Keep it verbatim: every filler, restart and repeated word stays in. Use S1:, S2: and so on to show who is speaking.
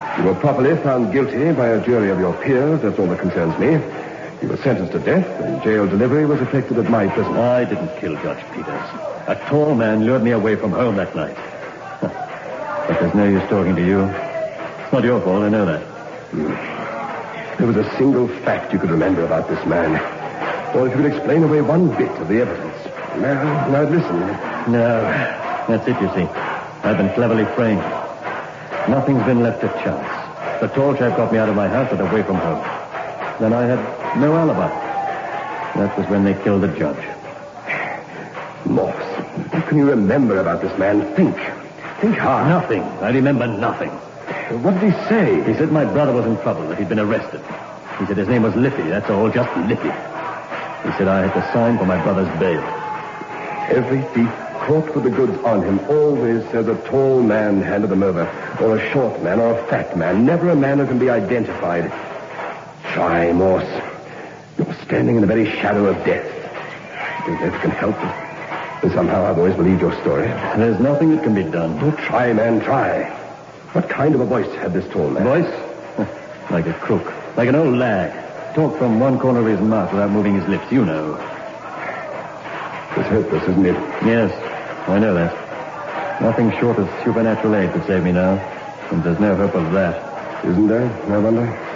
S1: You were properly found guilty by a jury of your peers. That's all that concerns me. You were sentenced to death, and jail delivery was effected at my prison.
S2: I didn't kill Judge Peters. A tall man lured me away from home that night. But there's no use talking to you. It's not your fault, I know that.
S1: Hmm. There was a single fact you could remember about this man. Or if you could explain away one bit of the evidence. Now, now listen.
S2: No, that's it, you see. I've been cleverly framed. Nothing's been left to chance. The tall chap got me out of my house and away from home. Then I had no alibi. That was when they killed the judge.
S1: Morse, what can you remember about this man? Think. Think hard.
S2: Nothing. I remember nothing.
S1: What did he say?
S2: He said my brother was in trouble, that he'd been arrested. He said his name was Liffey, that's all, just Liffey. He said I had to sign for my brother's bail.
S1: Every thief caught with the goods on him always says a tall man handed them over, or a short man, or a fat man, never a man who can be identified. Try, Morse. You're standing in the very shadow of death. If death can help it. And somehow I've always believed your story.
S2: There's nothing that can be done.
S1: Oh, try, man, try. What kind of a voice had this tall man?
S2: Voice? Like a crook. Like an old lag. Talk from one corner of his mouth without moving his lips, you know.
S1: It's hopeless, isn't it?
S2: Yes, I know that. Nothing short of supernatural aid could save me now. And there's no hope of that.
S1: Isn't there? No wonder.